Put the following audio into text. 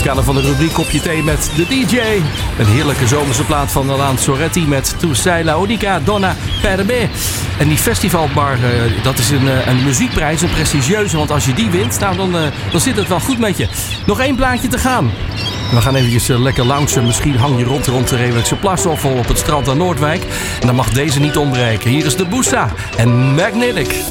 kader van de rubriek Kopje Thee met de DJ. Een heerlijke zomerse plaat van Alain Soretti met Tu sei la unica donna per me. En die festivalbar, dat is een muziekprijs, een prestigieuze. Want als je die wint, nou, dan zit het wel goed met je. Nog 1 plaatje te gaan. We gaan eventjes lekker loungen. Misschien hang je rond de Reewekse Plas of op het strand aan Noordwijk. En dan mag deze niet ontbreken. Hier is de Boosa en Magnetic.